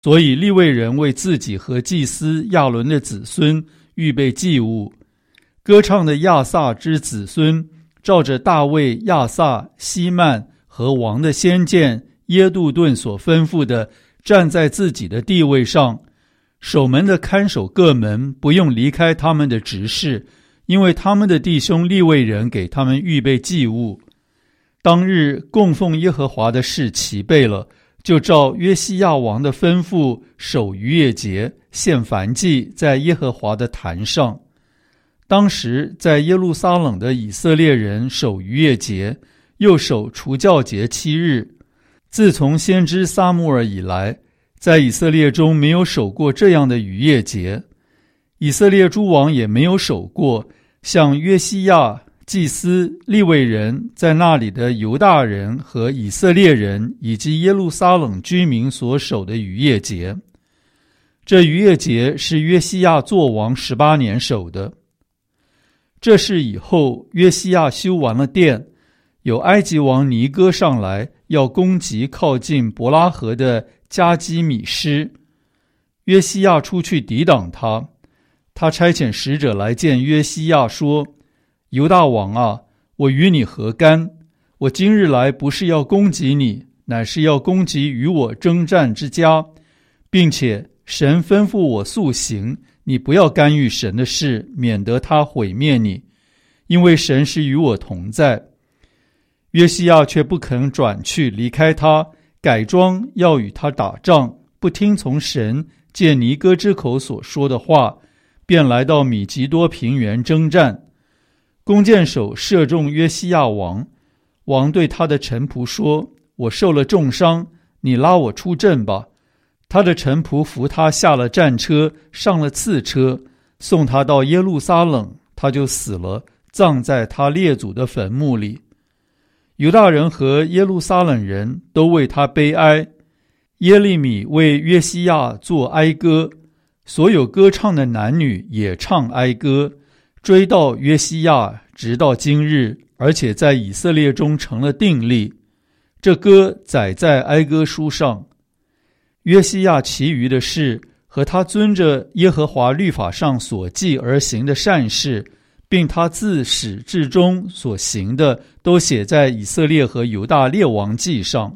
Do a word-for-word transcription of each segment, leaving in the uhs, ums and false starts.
所以利未人为自己和祭司亚伦的子孙预备祭物。歌唱的亚萨之子孙照着大卫、亚萨、希曼和王的先见耶杜顿所吩咐的，站在自己的地位上。守门的看守各门，不用离开他们的职事，因为他们的弟兄利未人给他们预备祭物。当日供奉耶和华的事齐备了，就照约西亚王的吩咐守逾越节，献燔祭在耶和华的坛上。当时在耶路撒冷的以色列人守逾越节，又守除酵节七日。自从先知撒母耳以来，在以色列中没有守过这样的逾越节，以色列诸王也没有守过像约西亚、祭司、利未人在那里的犹大人和以色列人以及耶路撒冷居民所守的逾越节。这逾越节是约西亚作王十八年守的。这事以后，约西亚修完了殿，有埃及王尼哥上来，要攻击靠近伯拉河的加基米施。约西亚出去抵挡他，他差遣使者来见约西亚，说：犹大王啊，我与你何干？我今日来不是要攻击你，乃是要攻击与我征战之家，并且神吩咐我速行，你不要干预神的事，免得他毁灭你，因为神是与我同在。约西亚却不肯转去离开他，改装要与他打仗，不听从神借尼哥之口所说的话，便来到米吉多平原征战。弓箭手射中约西亚王，王对他的臣仆说：我受了重伤，你拉我出阵吧。他的臣仆扶他下了战车，上了次车，送他到耶路撒冷，他就死了，葬在他列祖的坟墓里。犹大人和耶路撒冷人都为他悲哀。耶利米为约西亚作哀歌，所有歌唱的男女也唱哀歌，追到约西亚，直到今日，而且在以色列中成了定例。这歌载在哀歌书上。约西亚其余的事和他遵着耶和华律法上所记而行的善事，并他自始至终所行的，都写在以色列和犹大列王记上。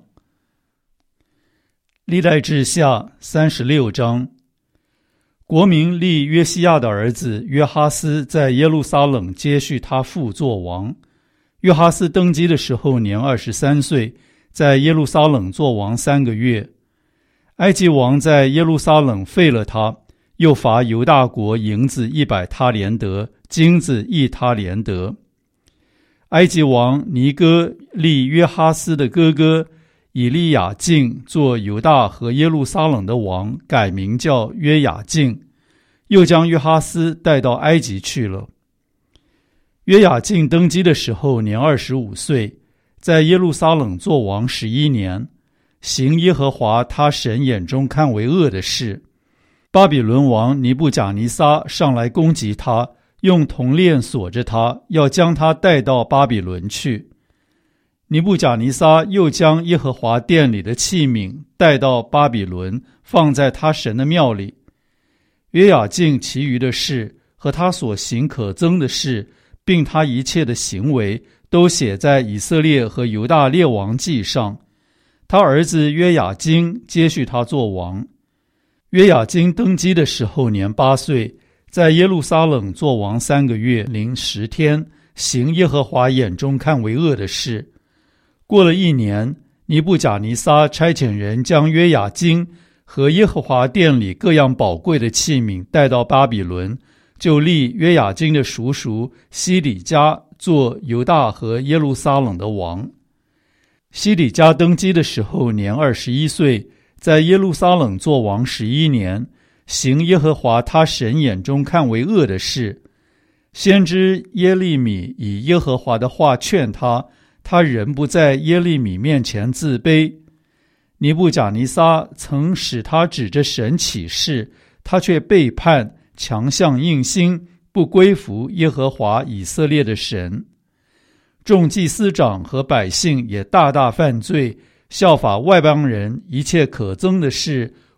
历代志下三十六章。国民立约西亚的儿子约哈斯在耶路撒冷接续他父作王。约哈斯登基的时候年二十三岁，在耶路撒冷作王三个月。埃及王在耶路撒冷废了他，又罚犹大国银子一百他连得，金子一他连得。埃及王尼哥立约哈斯的哥哥以利亚敬做犹大和耶路撒冷的王，改名叫约雅敬，又将约哈斯带到埃及去了。约雅敬登基的时候年二十五岁，在耶路撒冷作王十一年，行耶和华他神眼中看为恶的事。巴比伦王尼布甲尼撒上来攻击他，用铜链锁着他，要将他带到巴比伦去。尼布甲尼撒又将耶和华殿里的器皿带到巴比伦，放在他神的庙里。约雅敬其余的事和他所行可憎的事，并他一切的行为，都写在以色列和犹大列王记上。他儿子约雅斤接续他做王。约雅斤登基的时候年八岁，在耶路撒冷做王三个月零十天，行耶和华眼中看为恶的事。过了一年，尼布甲尼撒差遣人将约雅斤和耶和华殿里各样宝贵的器皿带到巴比伦，就立约雅斤的叔叔西底家做犹大和耶路撒冷的王。西底家登基的时候年二十一岁，在耶路撒冷做王十一年，行耶和华他神眼中看为恶的事。先知耶利米以耶和华的话劝他，他仍不在耶利米面前自卑。尼布甲尼撒曾使他指着神起誓，他却背叛，强项硬心，不归服耶和华以色列的神。众祭司长和百姓也大大犯罪，效法外邦人一切可憎的事，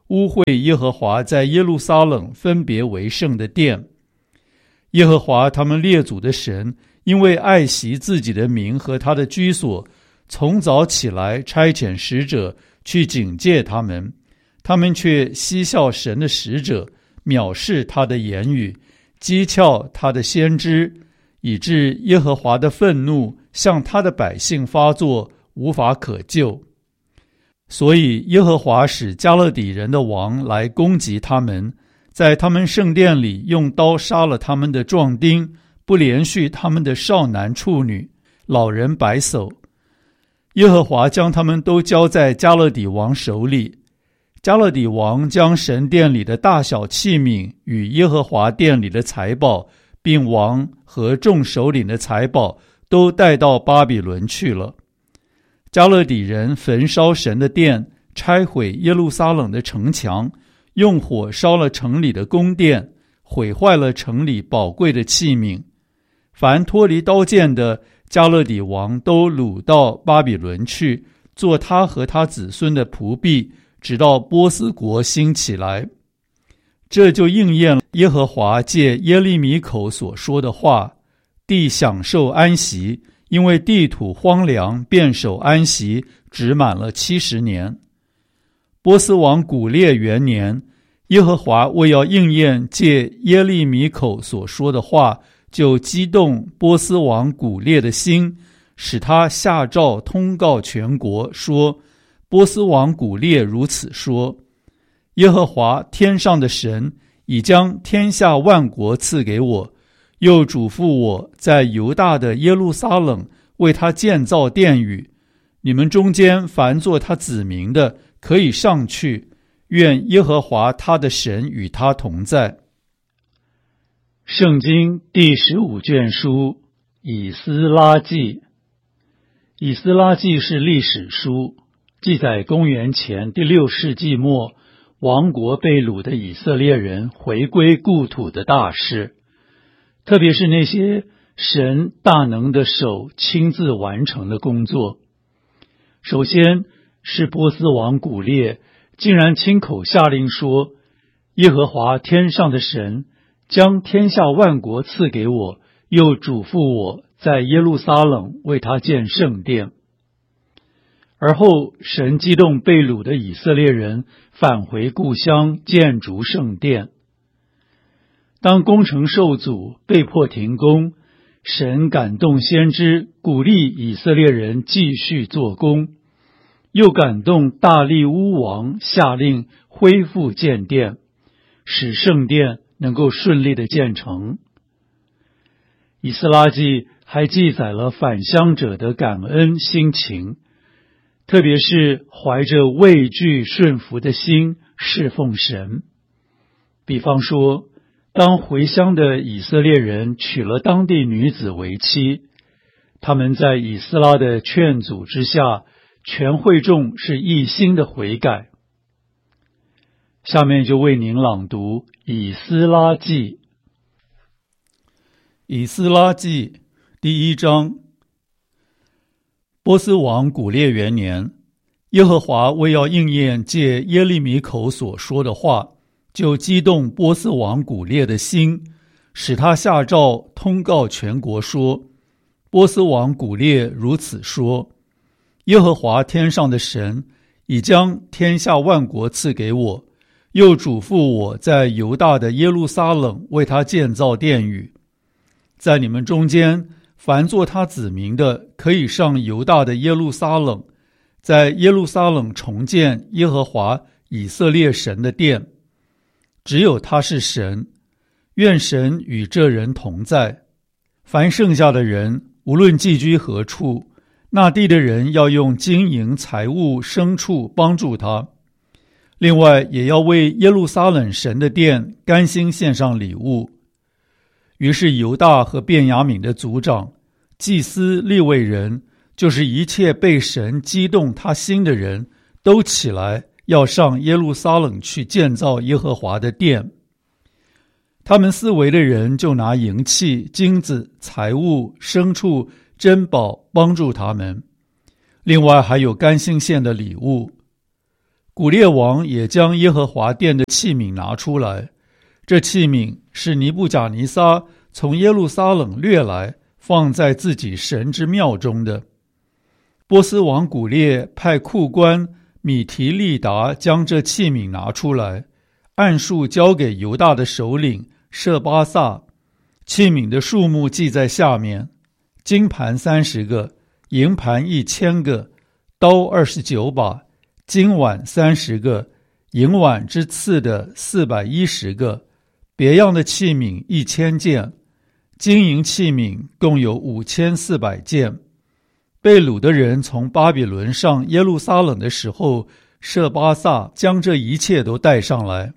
污秽耶和华在耶路撒冷分别为圣的殿。耶和华他们列祖的神，因为爱惜自己的名和他的居所，从早起来差遣使者去警戒他们，他们却嬉笑神的使者，藐视他的言语，讥诮他的先知，以致耶和华的愤怒向他的百姓发作，无法可救。所以耶和华使加勒底人的王来攻击他们，在他们圣殿里用刀杀了他们的壮丁，不连续他们的少男处女、老人白叟。耶和华将他们都交在加勒底王手里。加勒底王将神殿里的大小器皿与耶和华殿里的财宝，并王和众首领的财宝都带到巴比伦去了。加勒底人焚烧神的殿，拆毁耶路撒冷的城墙，用火烧了城里的宫殿，毁坏了城里宝贵的器皿。凡脱离刀剑的，加勒底王都掳到巴比伦去，做他和他子孙的仆婢，直到波斯国兴起来。这就应验了耶和华借耶利米口所说的话：地享受安息，因为地土荒凉，便守安息，只满了七十年。波斯王古列元年，耶和华为要应验借耶利米口所说的话，就激动波斯王古列的心，使他下诏通告全国，说：波斯王古列如此说，耶和华天上的神已将天下万国赐给我，又嘱咐我在犹大的耶路撒冷为他建造殿宇。你们中间凡做他子民的，可以上去，愿耶和华他的神与他同在。圣经第十五卷书以斯拉记。以斯拉记是历史书，记载公元前第六世纪末亡国被掳的以色列人回归故土的大事，特别是那些神大能的手亲自完成的工作。首先是波斯王古列竟然亲口下令说，耶和华天上的神将天下万国赐给我，又嘱咐我在耶路撒冷为他建圣殿。而后神激动被掳的以色列人返回故乡，建筑圣殿。当工程受阻，被迫停工，神感动先知，鼓励以色列人继续做工，又感动大利乌王下令恢复建殿，使圣殿能够顺利的建成。以斯拉记还记载了返乡者的感恩心情，特别是怀着畏惧顺服的心侍奉神。比方说，当回乡的以色列人娶了当地女子为妻，他们在以斯拉的劝阻之下，全会众是一心的悔改。下面就为您朗读以斯拉记。以斯拉记第一章。波斯王古列元年，耶和华为要应验借耶利米口所说的话，就激动波斯王古列的心，使他下诏通告全国说：波斯王古列如此说，耶和华天上的神已将天下万国赐给我，又嘱咐我在犹大的耶路撒冷为他建造殿宇。在你们中间凡做他子民的，可以上犹大的耶路撒冷，在耶路撒冷重建耶和华以色列神的殿。只有他是神，愿神与这人同在。凡剩下的人，无论寄居何处，那地的人要用金银财物牲畜帮助他。另外也要为耶路撒冷神的殿甘心献上礼物。于是犹大和便雅悯的族长、祭司、利未人，就是一切被神激动他心的人，都起来要上耶路撒冷去建造耶和华的殿。他们四围的人就拿银器、金子、财物、牲畜、珍宝帮助他们，另外还有甘心献的礼物。 古列王也将耶和华殿的器皿拿出来，这器皿是尼布甲尼撒从耶路撒冷掠来，放在自己神之庙中的。波斯王古列派库官米提利达将这器皿拿出来，按数交给犹大的首领舍巴萨。器皿的数目记在下面：金盘三十个，银盘一千个，刀二十九把，金碗三十个，银碗之次的四百一十个，别样的器皿一千件，金银器皿共有五千四百件。被掳的人从巴比伦上耶路撒冷的时候，舍巴萨将这一切都带上来。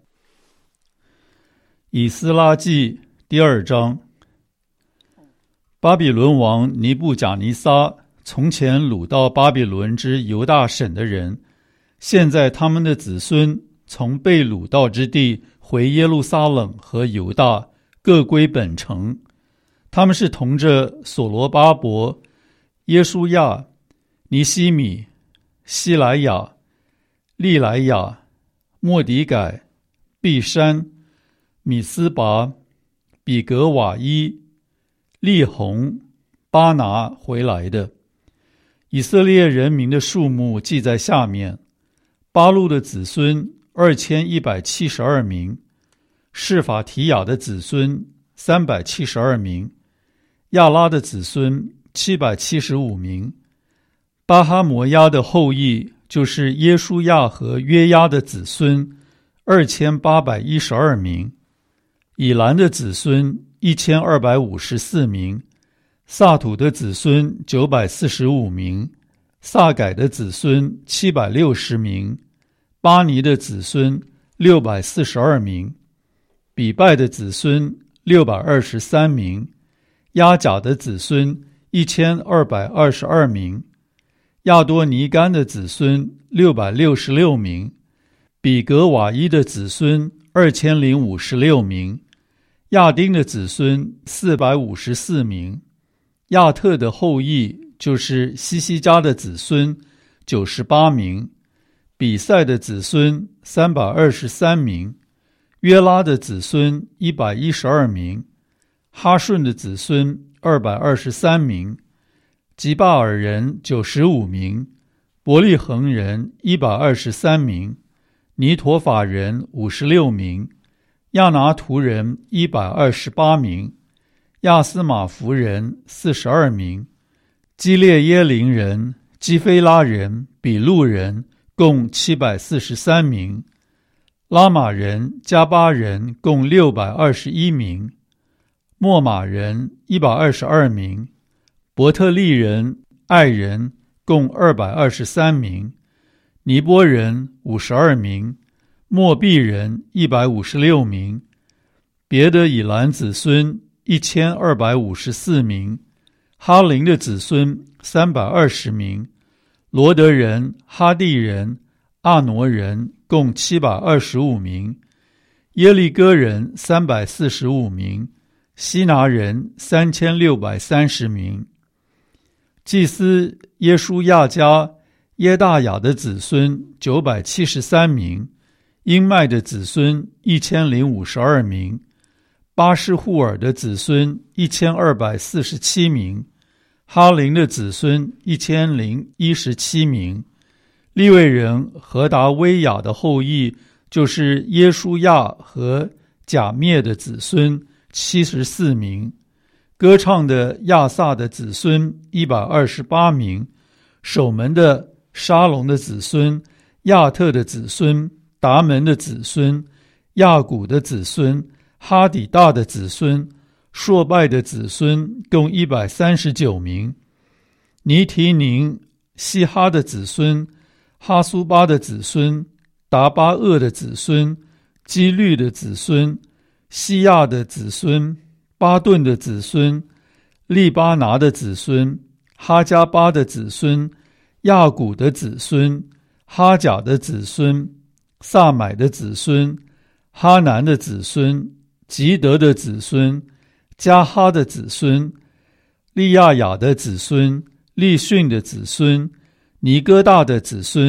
以斯拉记第二章。巴比伦王尼布甲尼撒从前掳到巴比伦之犹大省的人，现在他们的子孙从被掳到之地回耶路撒冷和犹大，各归本城。他们是同着所罗巴伯、耶书亚、尼希米、希莱亚、利莱亚、末底改、毕山、米斯拔、比格瓦伊、利宏、巴拿回来的。以色列人民的数目记在下面：巴路的子孙二千一百七十二名，示法提雅的子孙三百七十二名，亚拉的子孙七百七十五名，巴哈摩押的后裔就是耶书亚和约押的子孙二千八百一十二名，以兰的子孙一千二百五十四名，萨土的子孙九百四十五名，萨改的子孙七百六十名，巴尼的子孙六百四十二名，比拜的子孙六百二十三名，亚甲的子孙一千二百二十二名，亚多尼干的子孙六百六十六名，比格瓦伊的子孙二千零五十六名，亚丁的子孙四百五十四名，亚特的后裔就是西西家的子孙九十八名，比赛的子孙三百二十三名，约拉的子孙一百一十二名，哈顺的子孙二百二十三名，吉巴尔人九十五名，伯利恒人一百二十三名，尼陀法人五十六名，亚拿图人一百二十八名，亚斯马弗人四十二名，基列耶林人、基菲拉人、比路人共七百四十三名，拉玛人、加巴人共六百二十一名，莫玛人一百二十二名，伯特利人、爱人共二百二十三名，尼波人五十二名，莫毕人一百五十六名，别的以兰子孙一千二百五十四名，哈林的子孙三百二十名，罗德人、哈地人、阿挪人共七百二十五名，耶利哥人三百四十五名，西拿人三千六百三十名。祭司耶书亚家耶大雅的子孙九百七十三名，英麦的子孙一千零五十二名，巴士户尔的子孙一千二百四十七名，哈林的子孙一千零一十七名。利未人何达威雅的后裔就是耶书亚和甲灭的子孙七十四名，歌唱的亚萨的子孙一百二十八名，守门的沙龙的子孙、亚特的子孙、达门的子孙、亚古的子孙、哈底大的子孙、朔拜的子孙共一百三十九名，尼提宁、西哈的子孙、哈苏巴的子孙、达巴厄的子孙、基律的子孙、西亚的子孙、巴顿的子孙、利巴拿的子孙、哈加巴的子孙、亚古的子孙、哈甲的子孙、萨买的子孙、哈南的子孙、吉德的子孙、加哈的子孙、利亚雅的子孙、利逊的子孙、尼哥大的子孙、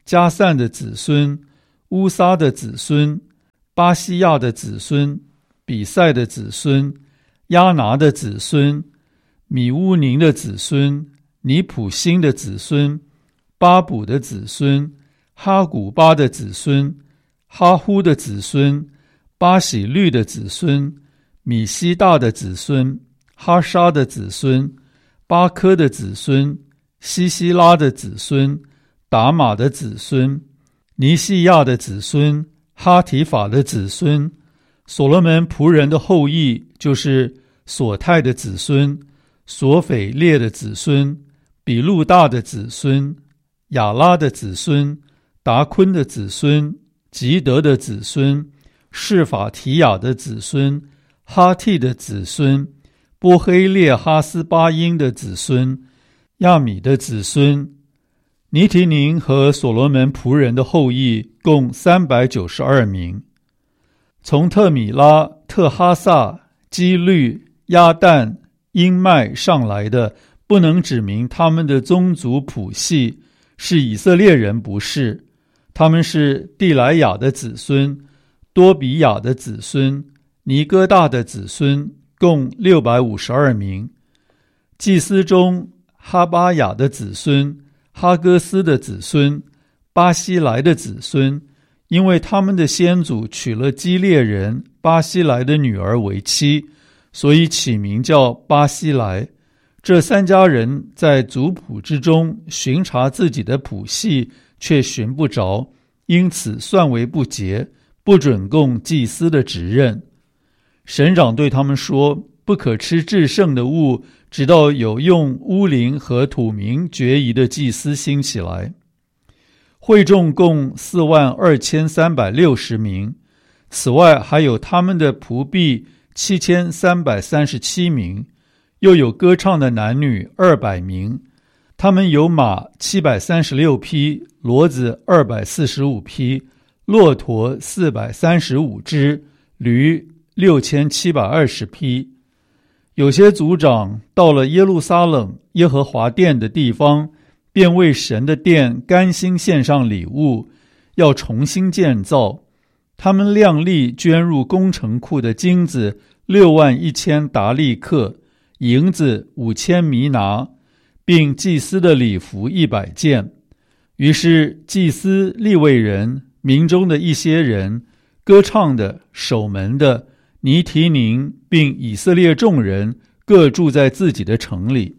加散的子孙，乌撒的子孙，巴西亚的子孙，比赛的子孙，亚拿的子孙，米乌宁的子孙，尼普辛的子孙，巴卜的子孙，哈古巴的子孙，哈呼的子孙，巴喜律的子孙，米西大的子孙，哈沙的子孙，巴科的子孙，西西拉的子孙，达玛的子孙，尼西亚的子孙，哈提法的子孙，所罗门仆人的后裔就是索泰的子孙，索斐列的子孙，比路大的子孙，亚拉的子孙，达昆的子孙，吉德的子孙，示法提亚的子孙，哈替的子孙，波黑列哈斯巴因的子孙，亚米的子孙。尼提宁和所罗门仆人的后裔共三百九十二名。从特米拉、特哈萨、基律、亚旦、英麦上来的，不能指明他们的宗族谱系，是以色列人不是。他们是地莱雅的子孙，多比亚的子孙，尼哥大的子孙，共六百五十二名。祭司中，哈巴雅的子孙，哈哥斯的子孙，巴西莱的子孙，因为他们的先祖娶了基列人巴西莱的女儿为妻，所以起名叫巴西莱。这三家人在族谱之中巡查自己的谱系，却寻不着，因此算为不洁，不准供祭司的职任。省长对他们说，不可吃至圣的物，直到有用乌灵和土民决疑的祭司兴起来。会众共四万二千三百六十名，此外还有他们的仆婢七千三百三十七名，又有歌唱的男女二百名。他们有马七百三十六匹，骡子二百四十五匹，骆驼四百三十五只，驴六千七百二十匹。有些族长到了耶路撒冷耶和华殿的地方，便为神的殿甘心献上礼物，要重新建造。他们量力捐入工程库的金子六万一千达利克，银子五千弥拿，并祭司的礼服一百件。于是祭司、利未人、民中的一些人、歌唱的、守门的、尼提宁并以色列众人各住在自己的城里。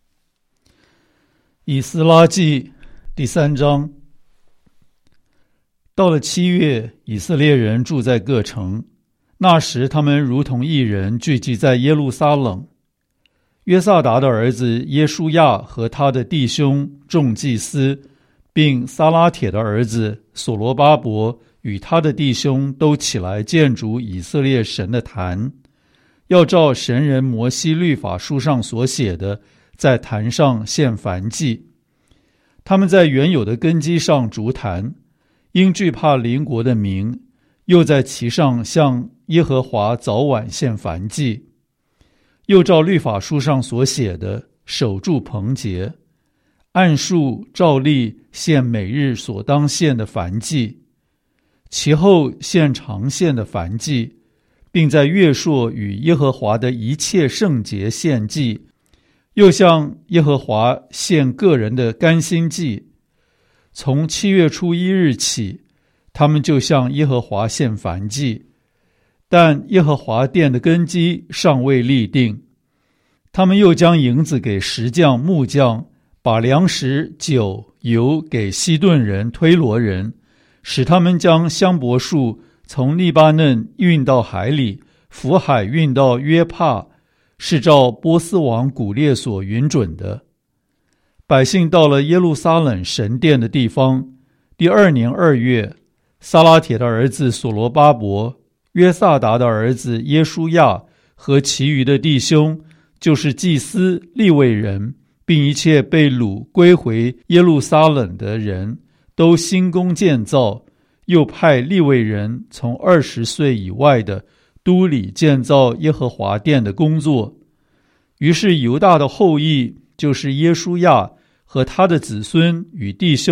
以斯拉记第三章。到了七月，以色列人住在各城，那时他们如同一人聚集在耶路撒冷。约萨达的儿子耶书亚和他的弟兄众祭司，并撒拉铁的儿子所罗巴伯与他的弟兄都起来建筑以色列神的坛，要照神人摩西律法书上所写的，在坛上献燔祭。他们在原有的根基上筑坛，因惧怕邻国的民，又在其上向耶和华早晚献燔祭。又照律法书上所写的，守住棚节，按数照例献每日所当献的燔祭，其后献常献的燔祭，并在月朔与耶和华的一切圣节献祭，又向耶和华献个人的甘心祭。从七月初一日起，他们就向耶和华献燔祭，但耶和华殿的根基尚未立定。他们又将银子给石匠、木匠，把粮食、酒、油给西顿人、推罗人，使他们将香柏树从利巴嫩运到海里，浮海运到约帕，是照波斯王古列所允准的。百姓到了耶路撒冷神殿的地方，第二年二月，撒拉铁的儿子所罗巴伯、约萨达的儿子耶书亚和其余的弟兄，就是祭司、利未人，并一切被掳归回耶路撒冷的人，都兴工建造，又派利未人从二十岁以外的都里建造耶和华殿的工作。于是犹大的后裔，就是耶书亚和他的子孙与弟兄，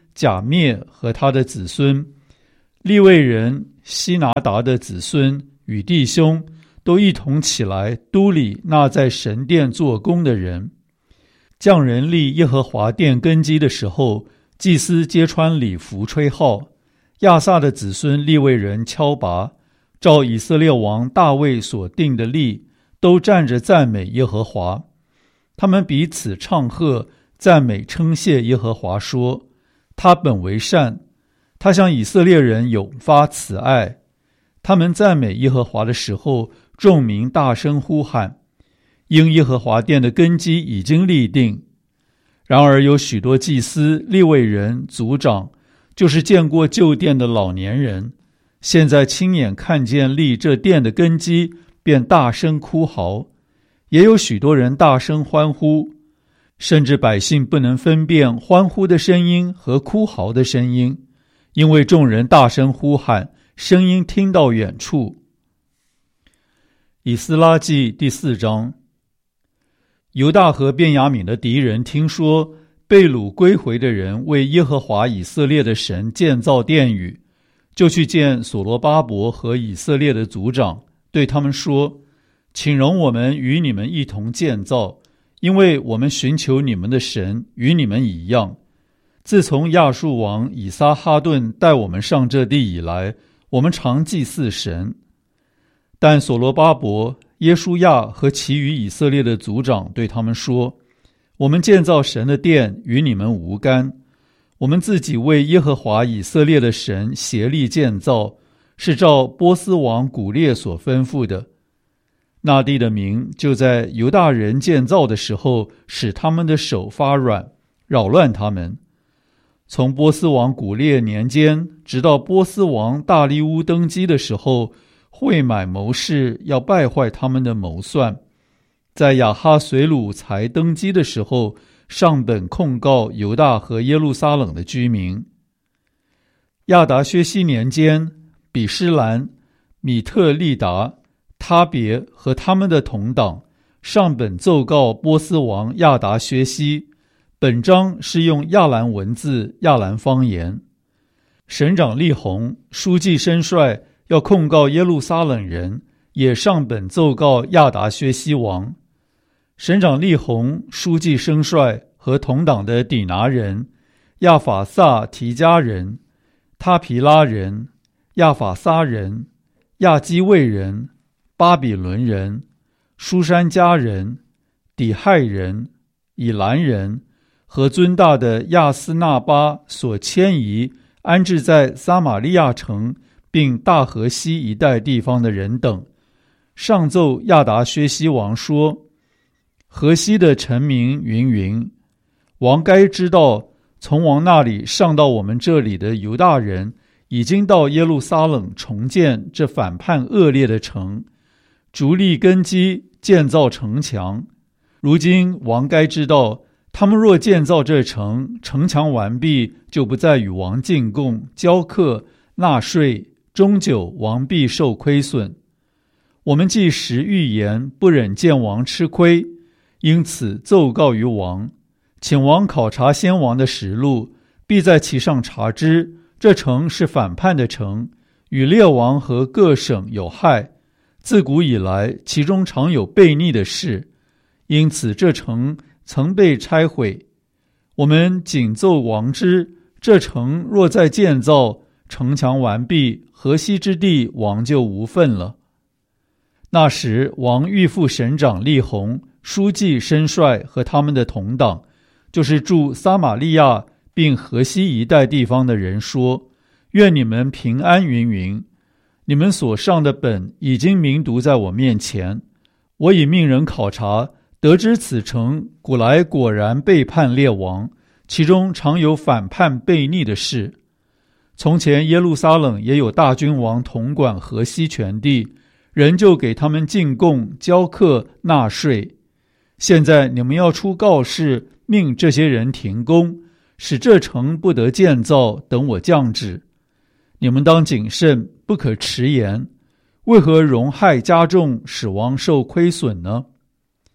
甲篾和他的子孙，利未人希拿达的子孙与弟兄都一同起来督理那在神殿做工的人。匠人立耶和华殿根基的时候，祭司皆穿礼服吹号，亚萨的子孙利未人敲拔，照以色列王大卫所定的例，都站着赞美耶和华。他们彼此唱和，赞美称谢耶和华，说：他本为善，他向以色列人永发慈爱。他们赞美耶和华的时候，众民大声呼喊，因耶和华殿的根基已经立定。然而有许多祭司、利未人、族长，就是见过旧殿的老年人，现在亲眼看见立这殿的根基，便大声哭嚎。也有许多人大声欢呼，甚至百姓不能分辨欢呼的声音和哭嚎的声音，因为众人大声呼喊，声音听到远处。以斯拉记第四章。犹大和便雅悯的敌人听说被掳归回的人为耶和华以色列的神建造殿宇，就去见所罗巴伯和以色列的族长，对他们说：请容我们与你们一同建造，因为我们寻求你们的神与你们一样。自从亚述王以撒哈顿带我们上这地以来，我们常祭祀神。但所罗巴伯、耶书亚和其余以色列的族长对他们说：我们建造神的殿与你们无干，我们自己为耶和华以色列的神协力建造，是照波斯王古列所吩咐的。那地的民就在犹大人建造的时候，使他们的手发软，扰乱他们。从波斯王古列年间，直到波斯王大利乌登基的时候，会买谋士要败坏他们的谋算。在亚哈随鲁才登基的时候，上本控告犹大和耶路撒冷的居民。亚达薛西年间，比施兰、米特利达、他别和他们的同党上本奏告波斯王亚达薛西，本章是用亚兰文字、亚兰方言。省长利宏、书记申帅要控告耶路撒冷人，也上本奏告亚达薛西王。省长利宏、书记申帅和同党的底拿人、亚法萨提加人、他皮拉人、亚法撒人、亚基卫人、巴比伦人、书珊加人、底亥人、以兰人和尊大的亚斯纳巴所迁移安置在撒玛利亚城并大河西一带地方的人等，上奏亚达薛西王说：河西的臣民云云，王该知道，从王那里上到我们这里的犹大人已经到耶路撒冷重建这反叛恶劣的城，逐立根基，建造城墙。如今王该知道，他们若建造这城，城墙完毕，就不再与王进贡、交课、纳税，终久王必受亏损。我们既实预言，不忍见王吃亏，因此奏告于王，请王考察先王的实录，必在其上查知，这城是反叛的城，与列王和各省有害，自古以来其中常有悖逆的事，因此这城曾被拆毁。我们谨奏王知，这城若再建造，城墙完毕，河西之地王就无份了。那时王谕副省长利宏、书记申帅和他们的同党，就是住撒玛利亚并河西一带地方的人说：愿你们平安云云。你们所上的本已经明读在我面前，我已命人考察，得知此城古来果然背叛列王，其中常有反叛悖逆的事。从前耶路撒冷也有大君王统管河西全地，人就给他们进贡、交课、纳税。现在你们要出告示，命这些人停工，使这城不得建造，等我降旨。你们当谨慎，不可迟延。为何容害加重，使王受亏损呢？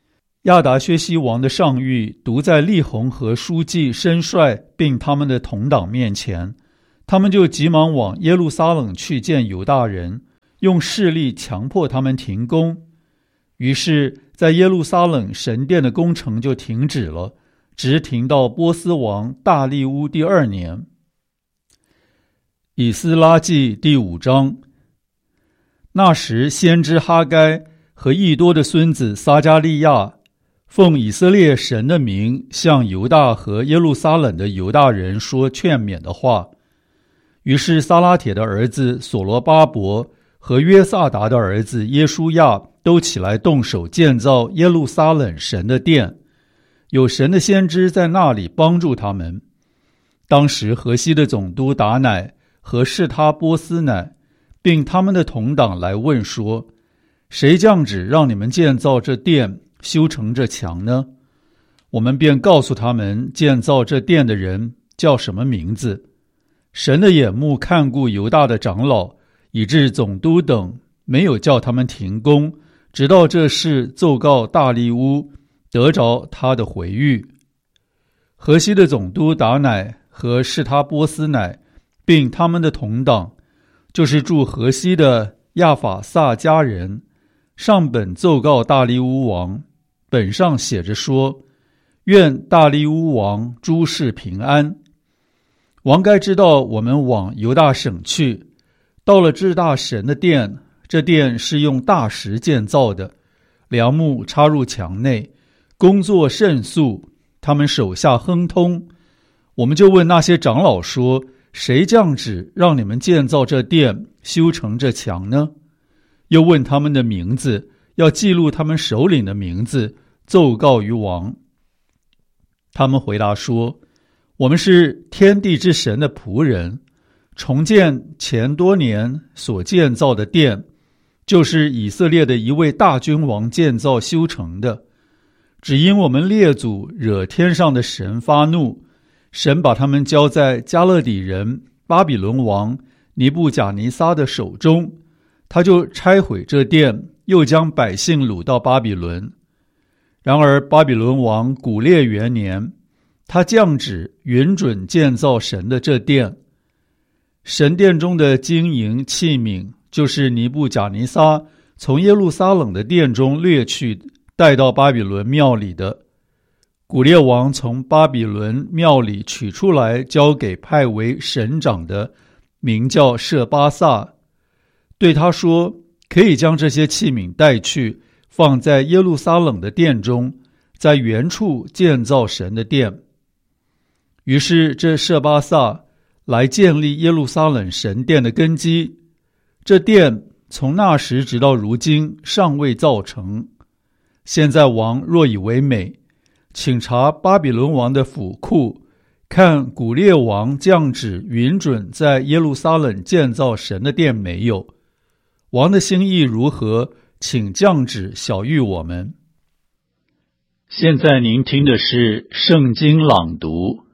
亚达薛西王的上谕读在利宏和书记申帅并他们的同党面前，他们就急忙往耶路撒冷去见犹大人，用势力强迫他们停工。于是在耶路撒冷神殿的工程就停止了，直停到波斯王大利乌第二年。以斯拉记第五章。那时先知哈该和益多的孙子撒迦利亚奉以色列神的名向犹大和耶路撒冷的犹大人说劝勉的话。于是撒拉铁的儿子所罗巴伯和约萨达的儿子耶书亚都起来动手建造耶路撒冷神的殿，有神的先知在那里帮助他们。当时河西的总督达乃和示他波斯乃并他们的同党来问说，谁降旨让你们建造这殿，修成这墙呢？我们便告诉他们建造这殿的人叫什么名字。神的眼目看顾犹大的长老，以致总督等没有叫他们停工，直到这事奏告大利乌，得着他的回谕。河西的总督达乃和示他波斯乃并他们的同党，就是住河西的亚法萨家人，上本奏告大利乌王，本上写着说，愿大利乌王诸事平安。王该知道我们往犹大省去，到了至大神的殿，这殿是用大石建造的，梁木插入墙内，工作甚速，他们手下亨通。我们就问那些长老说，谁降旨让你们建造这殿，修成这墙呢？又问他们的名字，要记录他们首领的名字，奏告于王。他们回答说，我们是天地之神的仆人，重建前多年所建造的殿，就是以色列的一位大君王建造修成的。只因我们列祖惹天上的神发怒，神把他们交在加勒底人巴比伦王尼布甲尼撒的手中，他就拆毁这殿，又将百姓掳到巴比伦。然而巴比伦王古列元年，他降旨允准建造神的这殿。神殿中的金银器皿，就是尼布甲尼撒从耶路撒冷的殿中掠去，带到巴比伦庙里的。古列王从巴比伦庙里取出来，交给派为省长的，名叫舍巴萨，对他说，可以将这些器皿带去，放在耶路撒冷的殿中，在原处建造神的殿。于是这舍巴萨来建立耶路撒冷神殿的根基，这殿从那时直到如今尚未造成。现在王若以为美，请查巴比伦王的府库，看古列王降旨允准在耶路撒冷建造神的殿没有。王的心意如何，请降旨晓谕我们。现在您听的是圣经朗读。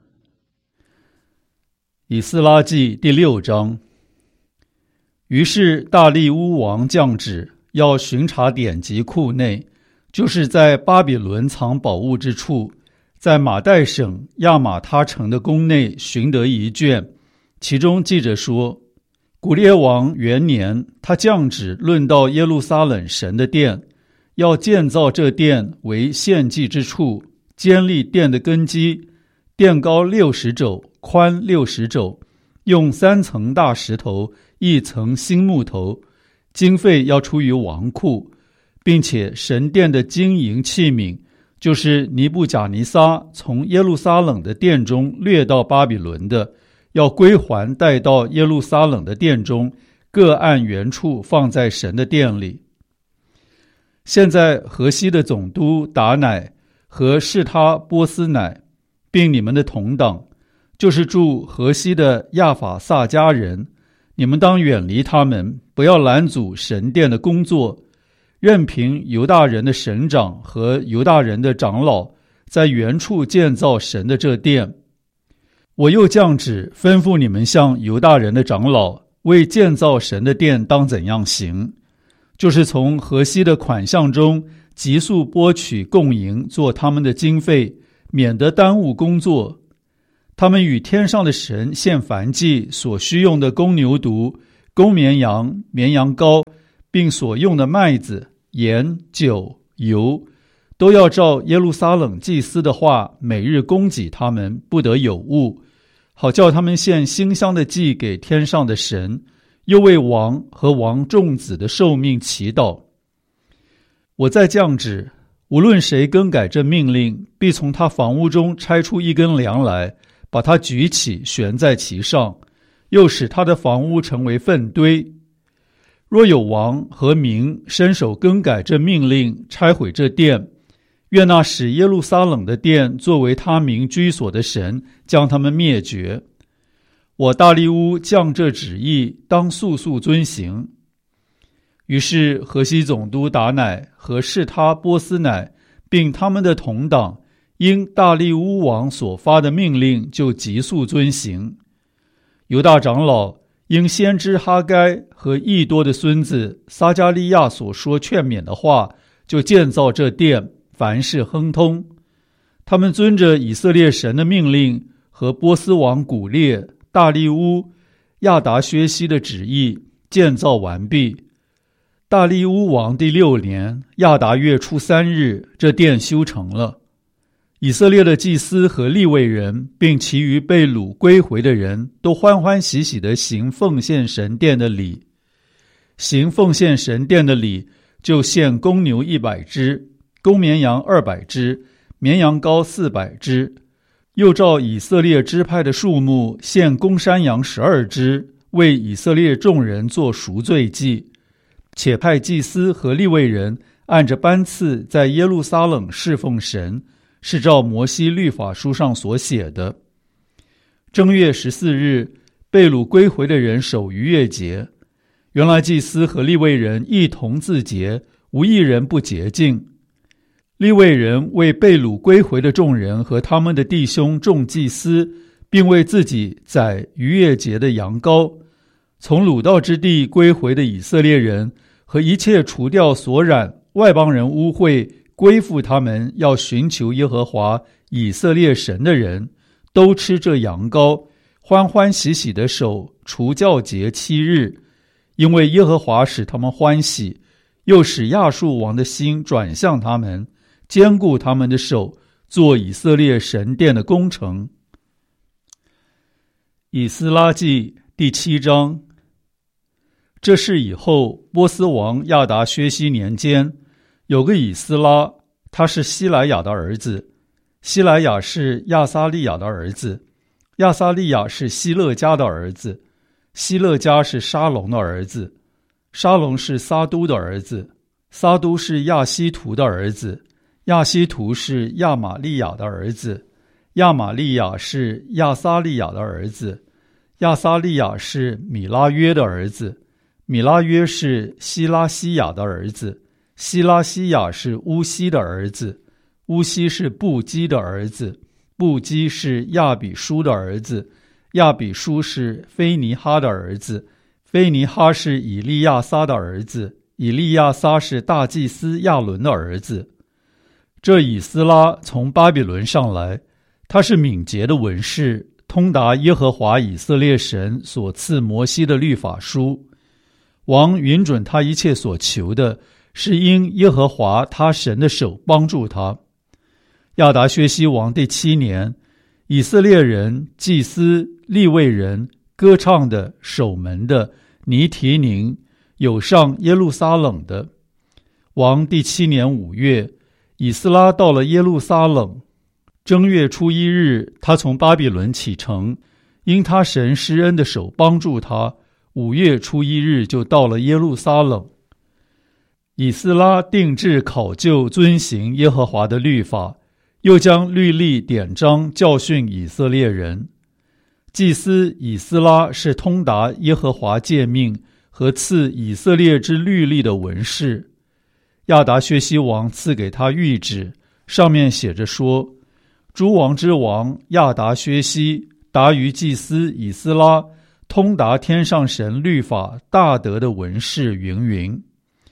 以斯拉记第六章。于是大利乌王降旨，要巡查典籍库内，就是在巴比伦藏宝物之处，在马代省亚玛他城的宫内寻得一卷，其中记着说，古列王元年，他降旨论到耶路撒冷神的殿，要建造这殿为献祭之处，坚立殿的根基，殿高六十肘，宽六十肘，用三层大石头，一层新木头，经费要出于王库，并且神殿的金银器皿，就是尼布甲尼撒从耶路撒冷的殿中掠到巴比伦的，要归还带到耶路撒冷的殿中，各按原处放在神的殿里。现在河西的总督达乃和示他波斯乃，并你们的同党，就是住河西的亚法萨家人，你们当远离他们，不要拦阻神殿的工作，任凭犹大人的省长和犹大人的长老在原处建造神的这殿。我又降旨吩咐你们向犹大人的长老，为建造神的殿当怎样行，就是从河西的款项中急速拨取供银做他们的经费，免得耽误工作。他们与天上的神献燔祭所需用的公牛犊、公绵羊、绵羊羔，并所用的麦子、盐、酒、油，都要照耶路撒冷祭司的话，每日供给他们，不得有误，好叫他们献馨香的祭给天上的神，又为王和王众子的寿命祈祷。我再降旨，无论谁更改这命令，必从他房屋中拆出一根梁来，把它举起，悬在其上，又使他的房屋成为粪堆。若有王和民伸手更改这命令，拆毁这殿，愿那使耶路撒冷的殿作为他民居所的神将他们灭绝。我大利乌降这旨意，当速速遵行。于是河西总督达乃和士他波斯乃并他们的同党，因大利乌王所发的命令，就急速遵行。犹大长老因先知哈该和益多的孙子撒迦利亚所说劝勉的话，就建造这殿，凡事亨通。他们遵着以色列神的命令和波斯王古列、大利乌、亚达薛西的旨意，建造完毕。大利乌王第六年亚达月初三日，这殿修成了。以色列的祭司和利未人，并其余被掳归回的人，都欢欢喜喜地行奉献神殿的礼。行奉献神殿的礼，就献公牛一百只，公绵羊二百只，绵羊羔四百只，又照以色列支派的数目，献公山羊十二只，为以色列众人做赎罪祭。且派祭司和利未人按着班次在耶路撒冷侍奉神，是照摩西律法书上所写的。正月十四日，被掳归回的人守逾越节。原来祭司和利未人一同自洁，无一人不洁净。利未人为被掳归回的众人和他们的弟兄众祭司，并为自己宰逾越节的羊羔。从掳到之地归回的以色列人和一切除掉所染外邦人污秽归附他们要寻求耶和华以色列神的人，都吃这羊羔，欢欢喜喜地守除酵节七日，因为耶和华使他们欢喜，又使亚述王的心转向他们，坚固他们的手，做以色列神殿的工程。以斯拉记第七章。这事以后，波斯王亚达薛西年间，有个以斯拉，他是希莱亚的儿子，希莱亚是亚撒利亚的儿子，亚撒利亚是希勒家的儿子，希勒家是沙龙的儿子，沙龙是撒都的儿子，撒都是亚希图的儿子，亚希图是亚玛利亚的儿子，亚玛利亚是亚撒利亚的儿子，亚撒利亚是米拉约的儿子，米拉约是希拉西亚的儿子，希拉西亚是乌西的儿子，乌西是布基的儿子，布基是亚比书的儿子，亚比书是菲尼哈的儿子，菲尼哈是以利亚撒的儿子，以利亚撒是大祭司亚伦的儿子。这以斯拉从巴比伦上来，他是敏捷的文士，通达耶和华以色列神所赐摩西的律法书。王允准他一切所求的，是因耶和华他神的手帮助他。亚达薛西王第七年，以色列人、祭司、利未人、歌唱的、守门的、尼提宁，有上耶路撒冷的。王第七年五月，以斯拉到了耶路撒冷。正月初一日，他从巴比伦启程，因他神施恩的手帮助他，五月初一日就到了耶路撒冷。以斯拉定制考究遵行耶和华的律法，又将律例典章教训以色列人。祭司以斯拉是通达耶和华诫命和赐以色列之律例的文士。亚达薛西王赐给他谕旨，上面写着说：诸王之王亚达薛西达于祭司以斯拉，通达天上神律法大德的文士云云。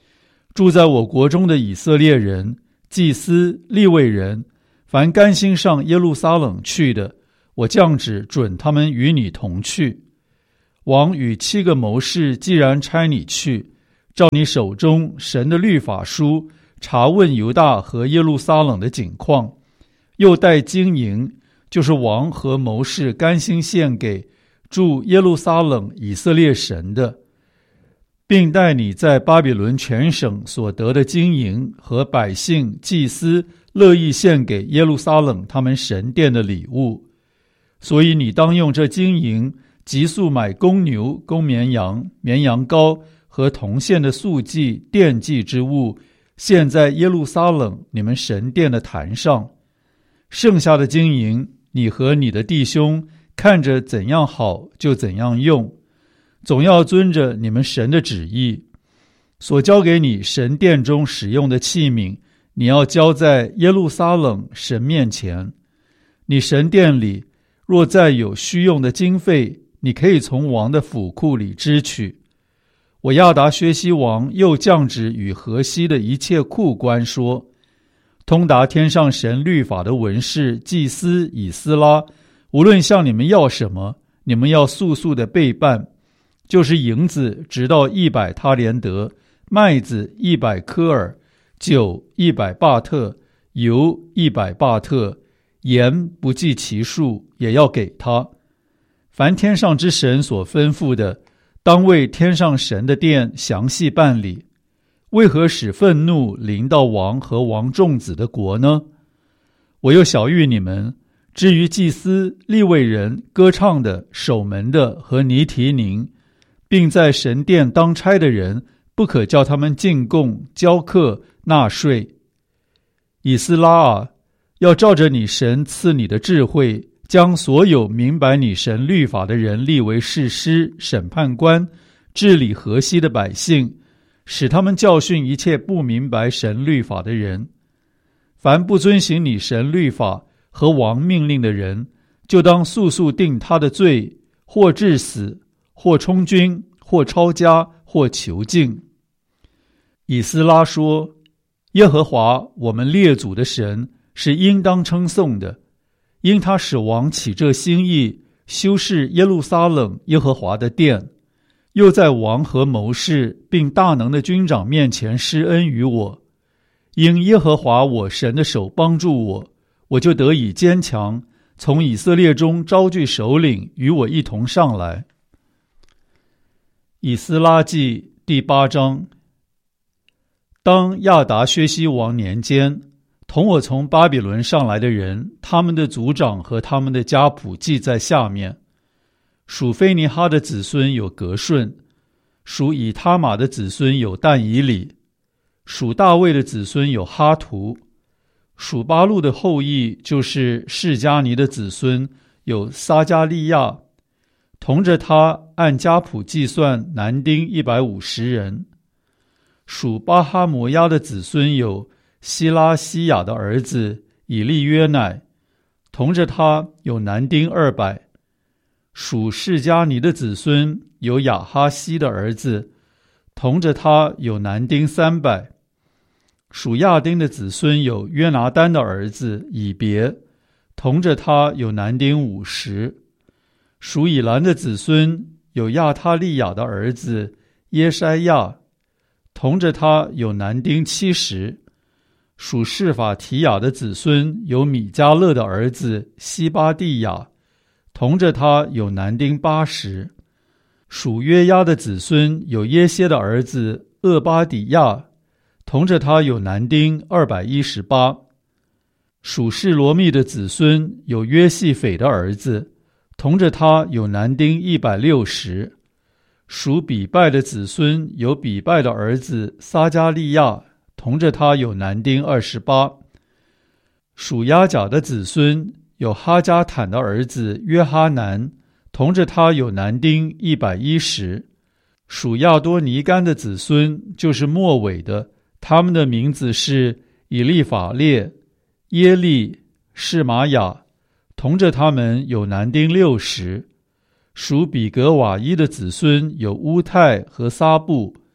住在我国中的以色列人、祭司、利未人，凡甘心上耶路撒冷去的，我降旨准他们与你同去。王与七个谋士既然差你去，照你手中神的律法书查问犹大和耶路撒冷的景况，又带金银，就是王和谋士甘心献给住耶路撒冷以色列神的，并带你在巴比伦全省所得的金银和百姓祭司乐意献给耶路撒冷他们神殿的礼物。所以你当用这金银急速买公牛、公绵羊、绵羊羔和铜线的素祭、奠祭之物，献在耶路撒冷你们神殿的坛上。剩下的金银，你和你的弟兄看着怎样好就怎样用，总要遵着你们神的旨意。所交给你神殿中使用的器皿，你要交在耶路撒冷神面前。你神殿里若再有需用的经费，你可以从王的府库里支取。我亚达薛西王又降旨与河西的一切库官说，通达天上神律法的文士、祭司以斯拉，无论向你们要什么，你们要速速的备办，就是银子直到一百他连德，麦子一百科尔，酒一百巴特，油一百巴特，盐不计其数，也要给他。凡天上之神所吩咐的，当为天上神的殿详细办理。为何使愤怒临到王和王众子的国呢？我又晓谕你们，至于祭司、利未人、歌唱的、守门的和尼提宁，并在神殿当差的人，不可叫他们进贡、交课、纳税。以斯拉啊，要照着你神赐你的智慧，将所有明白你神律法的人立为士师、审判官，治理河西的百姓，使他们教训一切不明白神律法的人。凡不遵行你神律法和王命令的人，就当速速定他的罪，或致死，或充军，或抄家，或囚禁。以斯拉说，耶和华我们列祖的神是应当称颂的，因他使王起这心意，修饰耶路撒冷耶和华的殿，又在王和谋士并大能的军长面前施恩于我。因耶和华我神的手帮助我，我就得以坚强，从以色列中招聚首领与我一同上来。以斯拉记第八章。当亚达薛西王年间，同我从巴比伦上来的人，他们的族长和他们的家谱记在下面。属菲尼哈的子孙有革顺，属以他玛的子孙有但以理，属大卫的子孙有哈图，属巴路的后裔就是示迦尼的子孙有撒加利亚，同着他按家谱计算男丁一百五十人。属巴哈摩押的子孙有希拉西亚的儿子以利约乃，同着他有男丁二百。属示迦尼的子孙有亚哈西的儿子，同着他有男丁三百。属亚丁的子孙有约拿单的儿子以别，同着他有男丁五十。属以兰的子孙有亚他利亚的儿子耶筛亚，同着他有男丁七十。属示法提亚的子孙有米迦勒的儿子西巴蒂亚，同着他有男丁八十。属约押的子孙有耶歇的儿子厄巴底亚，同着他有男丁二百一十八。属示罗密的子孙有约细斐的儿子，同着他有男丁一百六十。属比拜的子孙有比拜的儿子撒加利亚，同着他有男丁二十八。属亚甲的子孙有哈加坦的儿子约哈南，同着他有男丁一百一十。属亚多尼干的子孙就是末尾的，他们的名字是以利法列、耶利、示玛雅，同着他们有男丁六十。属比格瓦伊的子孙有乌泰和撒布，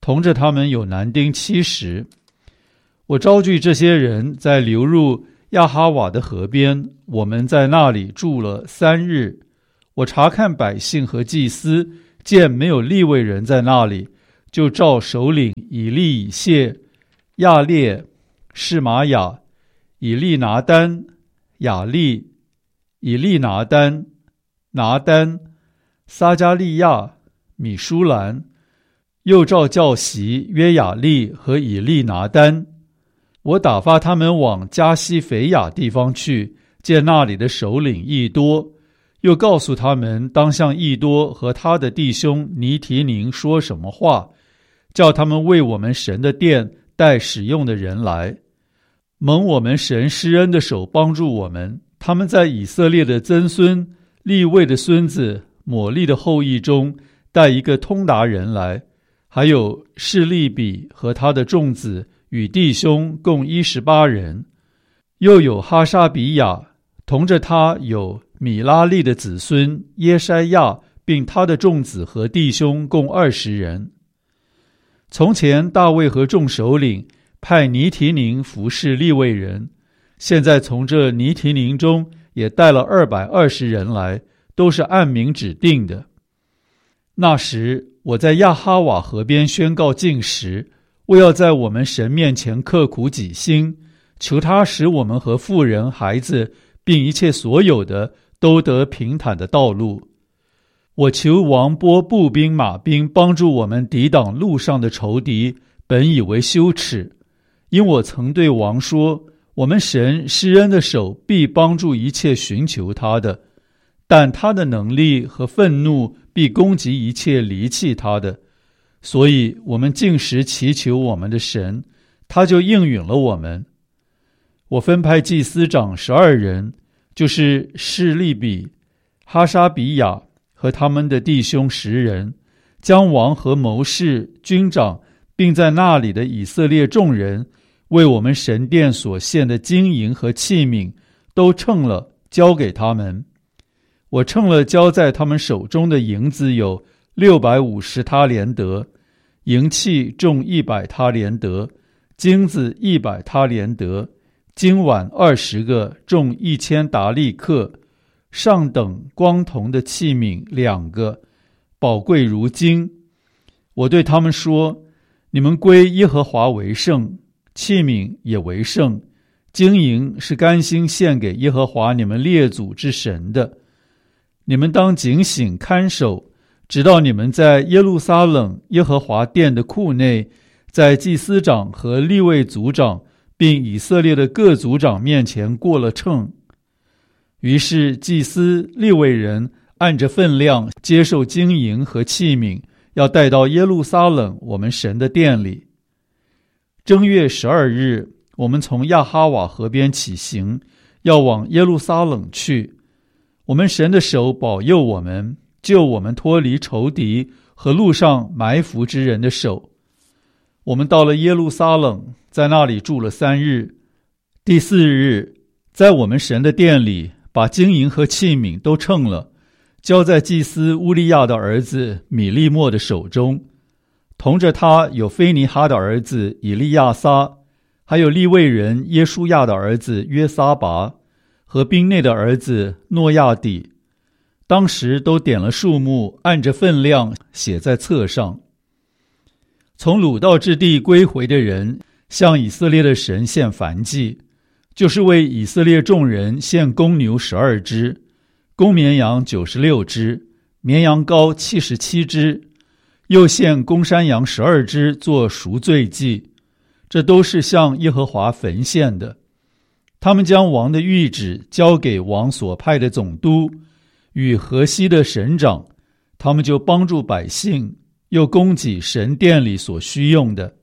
同着他们有男丁七十。我招聚这些人，在流入亚哈瓦的河边，我们在那里住了三日。我查看百姓和祭司，见没有利未人在那里，就召首领以利以谢、亚列、示玛雅、以利拿单、雅利、以利拿单、拿单、撒加利亚、米舒兰，又召教习约雅利和以利拿单。我打发他们往加西腓亚地方去，见那里的首领益多，又告诉他们当向益多和他的弟兄尼提宁说什么话，叫他们为我们神的殿带使用的人来。蒙我们神施恩的手帮助我们，他们在以色列的曾孙利未的孙子抹利的后裔中带一个通达人来，还有示利比和他的众子与弟兄共一十八人，又有哈沙比亚，同着他有米拉利的子孙耶筛亚，并他的众子和弟兄共二十人。从前大卫和众首领派尼提宁服侍利未人，现在从这尼提宁中也带了二百二十人来，都是按名指定的。那时我在亚哈瓦河边宣告禁食，为要在我们神面前刻苦己心，求他使我们和妇人、孩子并一切所有的都得平坦的道路。我求王拨步兵马兵帮助我们抵挡路上的仇敌，本以为羞耻，因我曾对王说，我们神施恩的手必帮助一切寻求他的，但他的能力和愤怒必攻击一切离弃他的。所以我们禁食祈求我们的神，他就应允了我们。我分派祭司长十二人，就是示利比、哈沙比亚和他们的弟兄十人，将王和谋士、军长，并在那里的以色列众人为我们神殿所献的金银和器皿都称了，交给他们。我称了交在他们手中的银子有六百五十他连得，银器重一百他连得，金子一百他连得，金碗二十个，重一千达利克，上等光铜的器皿两个，宝贵如金。我对他们说，你们归耶和华为圣，器皿也为圣，金银是甘心献给耶和华你们列祖之神的。你们当警醒看守，直到你们在耶路撒冷耶和华殿的库内，在祭司长和利未族长并以色列的各族长面前过了秤。于是祭司利未人按着分量接受金银和器皿，要带到耶路撒冷我们神的殿里。正月十二日，我们从亚哈瓦河边起行，要往耶路撒冷去。我们神的手保佑我们，救我们脱离仇敌和路上埋伏之人的手。我们到了耶路撒冷，在那里住了三日。第四日，在我们神的殿里，把金银和器皿都称了，交在祭司乌利亚的儿子米利末的手中。同着他有菲尼哈的儿子以利亚撒，还有利未人耶书亚的儿子约撒拔和兵内的儿子诺亚底。当时都点了数目，按着分量写在册上。从鲁道之地归回的人，向以色列的神献燔祭，就是为以色列众人献公牛十二只，公绵羊九十六只，绵羊羔七十七只，又献公山羊十二只做赎罪祭，这都是向耶和华焚献的。他们将王的谕旨交给王所派的总督与河西的省长，他们就帮助百姓，又供给神殿里所需用的。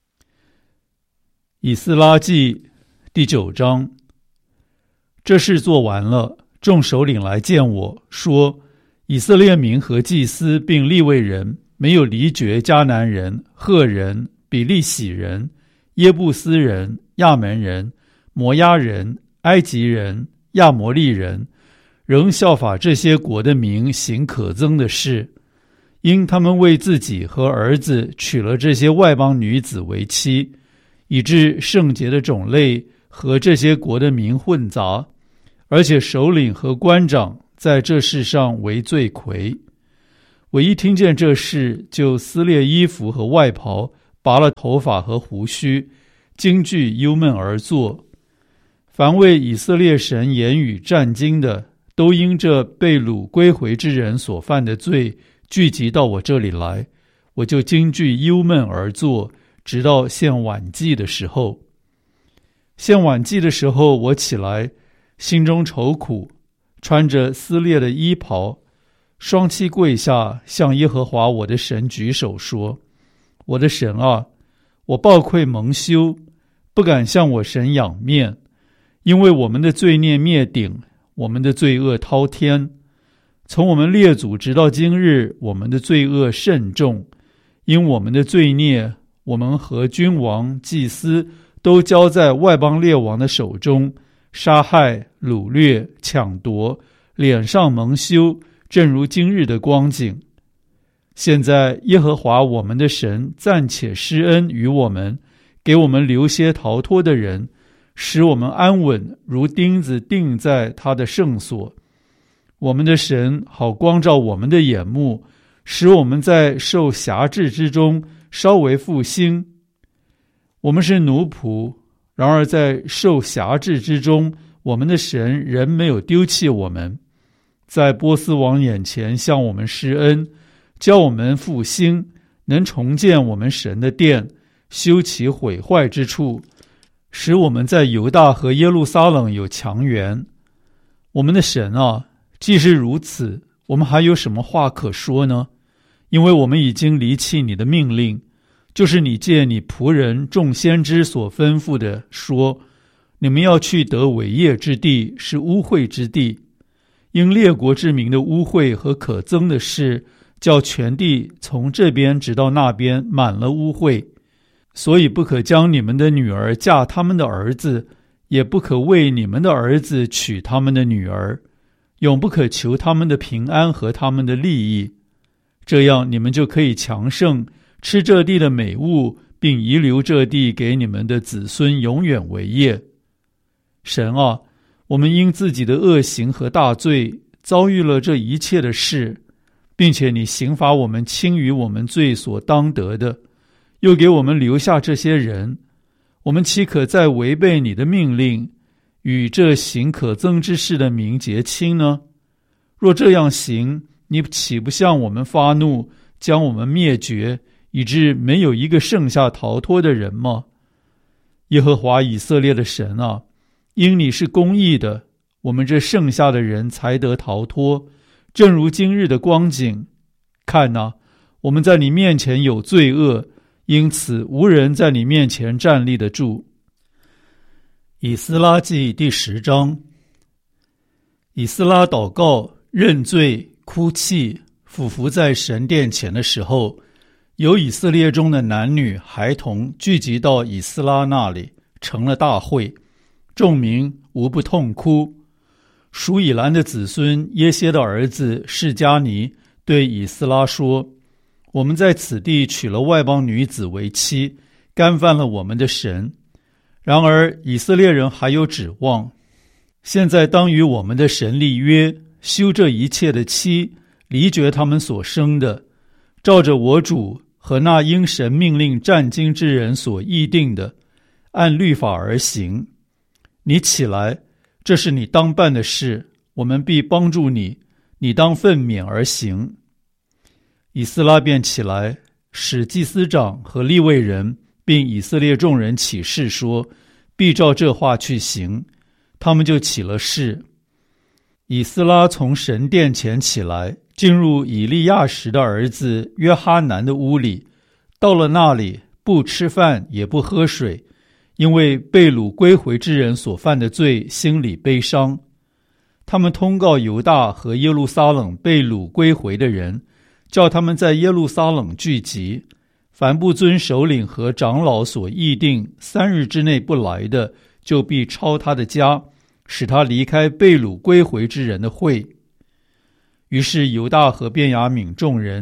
以斯拉记第九章。这事做完了，众首领来见我，说，以色列民和祭司并利未人没有离绝迦南人、赫人、比利洗人、耶布斯人、亚门人、摩押人、埃及人、亚摩利人，仍效法这些国的民行可憎的事， 因他们为自己和儿子娶了这些外邦女子为妻，以致圣洁的种类和这些国的民混杂，而且首领和官长在这事上为罪魁。我一听见这事，就撕裂衣服和外袍，拔了头发和胡须，惊惧忧闷而坐。凡为以色列神言语战惊的，都因这被掳归回之人所犯的罪，聚集到我这里来，我就惊惧忧闷而坐，直到献晚祭的时候。献晚祭的时候，我起来，心中愁苦，穿着撕裂的衣袍，双膝跪下，向耶和华我的神举手说：我的神啊，我抱愧蒙羞，不敢向我神仰面，因为我们的罪孽灭顶，我们的罪恶滔天。从我们列祖直到今日，我们的罪恶甚重，因我们的罪孽，我们和君王、祭司都交在外邦列王的手中，杀害、掳掠、抢夺，脸上蒙羞，正如今日的光景。现在耶和华我们的神暂且施恩于我们，给我们留些逃脱的人，使我们安稳，如钉子钉在他的圣所。我们的神好光照我们的眼目，使我们在受辖制之中稍微复兴。我们是奴仆，然而在受辖制之中，我们的神仍没有丢弃我们，在波斯王眼前向我们施恩，教我们复兴，能重建我们神的殿，修其毁坏之处，使我们在犹大和耶路撒冷有强援。我们的神啊，既是如此，我们还有什么话可说呢？因为我们已经离弃你的命令，就是你借你仆人众先知所吩咐的，说你们要去得伟业之地，是污秽之地。因列国之民的污秽和可憎的事，叫全地从这边直到那边满了污秽，所以不可将你们的女儿嫁他们的儿子，也不可为你们的儿子娶他们的女儿，永不可求他们的平安和他们的利益。这样你们就可以强盛，吃这地的美物，并遗留这地给你们的子孙永远为业。神啊，我们因自己的恶行和大罪遭遇了这一切的事，并且你刑罚我们轻于我们罪所当得的，又给我们留下这些人，我们岂可再违背你的命令，与这行可憎之事的民结亲呢？若这样行，你岂不向我们发怒，将我们灭绝，以致没有一个剩下逃脱的人吗？耶和华以色列的神啊，因你是公义的，我们这剩下的人才得逃脱，正如今日的光景。看哪，我们在你面前有罪恶，因此无人在你面前站立得住。以斯拉记第十章。以斯拉祷告、认罪、哭泣，俯伏在神殿前的时候，有以色列中的男女孩童聚集到以斯拉那里，成了大会，众民无不痛哭。属以兰的子孙耶歇的儿子示迦尼对以斯拉说：我们在此地娶了外邦女子为妻，干犯了我们的神。然而以色列人还有指望，现在当与我们的神立约，休这一切的妻，离绝他们所生的，照着我主和那因神命令战经之人所议定的，按律法而行。你起来，这是你当办的事，我们必帮助你，你当奋勉而行。以斯拉便起来，使祭司长和利未人并以色列众人起誓说，必照这话去行。他们就起了誓。以斯拉从神殿前起来，进入以利亚实的儿子约哈南的屋里，到了那里，不吃饭也不喝水，因为被掳归回之人所犯的罪，心里悲伤。他们通告犹大和耶路撒冷被掳归回的人，叫他们在耶路撒冷聚集，凡不遵首领和长老所议定三日之内不来的，就必抄他的家，使他离开被掳归回之人的会。于是犹大和便雅悯众人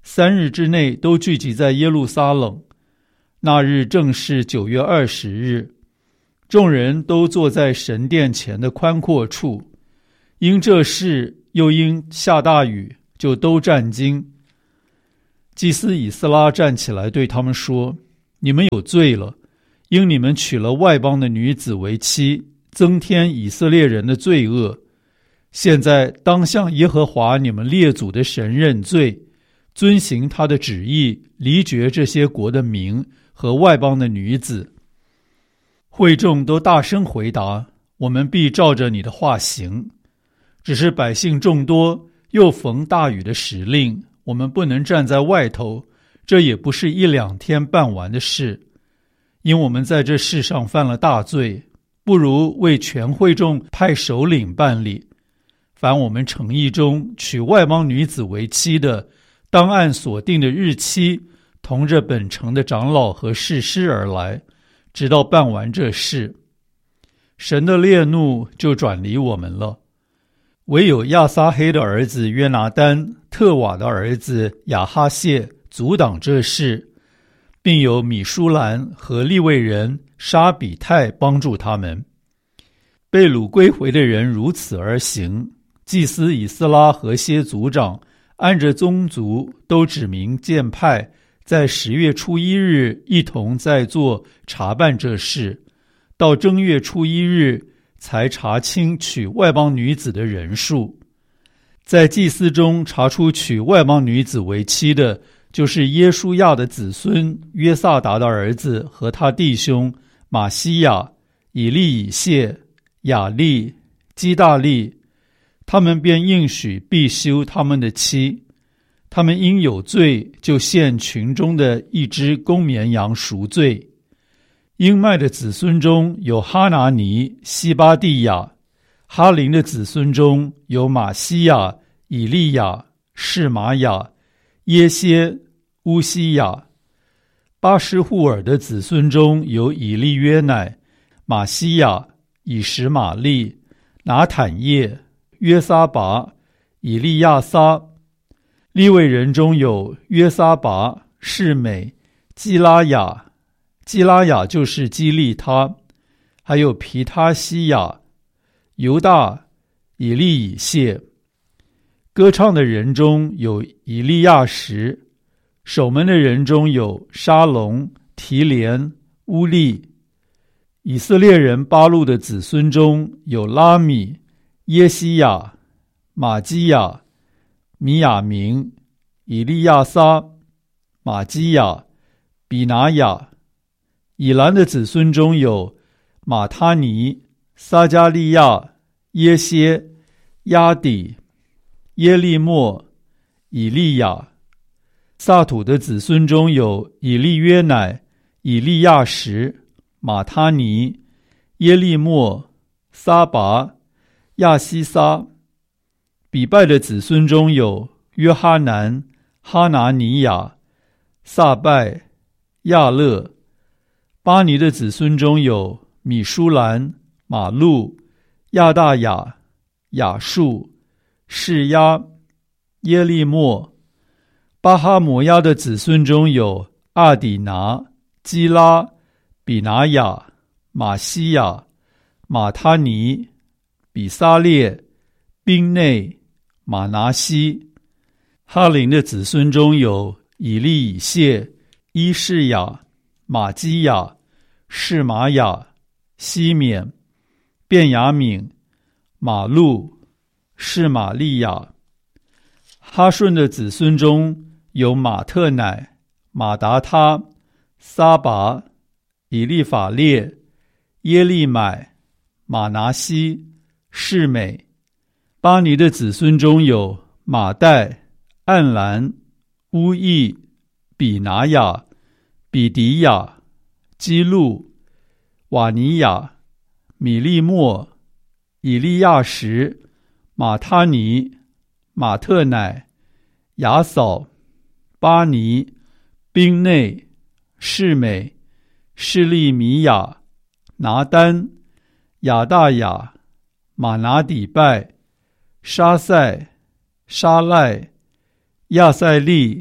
三日之内都聚集在耶路撒冷。那日正是九月二十日，众人都坐在神殿前的宽阔处，因这事又因下大雨，就都战惊。祭司以斯拉站起来对他们说：你们有罪了，因你们娶了外邦的女子为妻，增添以色列人的罪恶。现在当向耶和华你们列祖的神认罪，遵行他的旨意，离绝这些国的民和外邦的女子。会众都大声回答：我们必照着你的话行。只是百姓众多，又逢大雨的时令，我们不能站在外头，这也不是一两天办完的事。因我们在这世上犯了大罪，不如为全会众派首领办理。凡我们城邑中娶外邦女子为妻的，当按所定的日期，同着本城的长老和士师而来，直到办完这事。神的烈怒就转离我们了。唯有亚撒黑的儿子约拿单、特瓦的儿子亚哈谢阻挡这事，并有米舒兰和利未人沙比泰帮助他们。被掳归回的人如此而行。祭司以斯拉和些族长按着宗族都指明荐派，在十月初一日一同在座查办这事，到正月初一日才查清娶外邦女子的人数。在祭司中查出娶外邦女子为妻的，就是耶书亚的子孙约萨达的儿子和他弟兄马西亚、以利以谢、雅利、基大利，他们便应许必休他们的妻。他们因有罪，就献群中的一只公绵羊赎罪。英麦的子孙中有哈拿尼、西巴地亚；哈林的子孙中有马西亚、以利亚、示玛雅、耶歇、乌西亚；巴施户尔的子孙中有以利约乃、马西亚、以实玛利、拿坦叶、约撒拔、以利亚撒。利未人中有约撒拔、示美、基拉雅，基拉雅就是基利他，还有皮他西亚、犹大、以利以谢。歌唱的人中有以利亚什，守门的人中有沙龙、提连、乌利。以色列人巴路的子孙中有拉米、耶西亚、马基亚、米亚明、以利亚撒、马基亚、比拿雅。以兰的子孙中有马他尼、撒加利亚、耶歇、亚底、耶利末、以利亚。撒土的子孙中有以利约乃、以利亚什、马他尼、耶利末、撒拔、亚西撒。比拜的子孙中有约哈南、哈拿尼亚、撒拜、亚勒。巴尼的子孙中有米舒兰、马路、亚大雅、亚述、示压、耶利末。巴哈摩亚的子孙中有阿底拿、基拉、比拿雅、马西亚、马他尼、比撒列、宾内、马拿西。哈林的子孙中有以利以谢、伊士雅、马基亚、示玛雅、西缅、便雅悯、马路、示玛利亚。哈顺的子孙中有马特乃、马达他、撒拔、以利法列、耶利买、马拿西、示美。巴尼的子孙中有马代、暗兰、乌益、比拿雅、比迪亚、基路、瓦尼亚、米利莫、以利亚什、马他尼、马特乃、雅扫、巴尼、宾内、示美、示利米亚、拿丹、亚大雅、马拿底拜、沙塞、沙赖、亚塞利、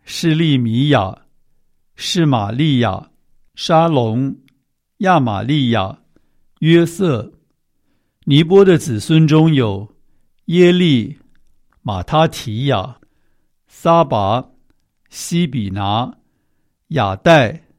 是利米亚、是玛利亚、沙龙、亚玛利亚、约瑟。尼波的子孙中有耶利、马他提亚、撒拔、西比拿、雅代、